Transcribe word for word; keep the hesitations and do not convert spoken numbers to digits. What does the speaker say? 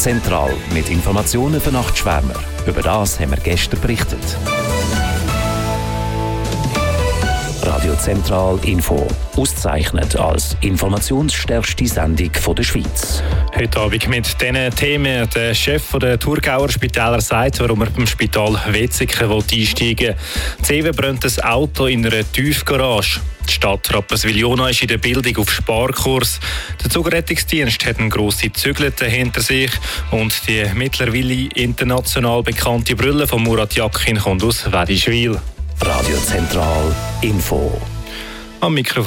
Zentral mit Informationen für Nachtschwärmer. Über das haben wir gestern berichtet. Radio Zentral Info. Ausgezeichnet als informationsstärkste Sendung der Schweiz. Heute Abend mit diesen Themen. Der Chef der Thurgauer Spitäler sagt, warum er beim Spital Wetzikon einsteigen will. Zeven brennt ein Auto in einer Tiefgarage. Die Stadt Rapperswil-Jona ist in der Bildung auf Sparkurs. Der Zugrettungsdienst hat eine grosse Zügelte hinter sich. Und die mittlerweile international bekannte Brille von Murat Yakin kommt aus Wedischwil. Radio Zentral Info. Am Mikrofon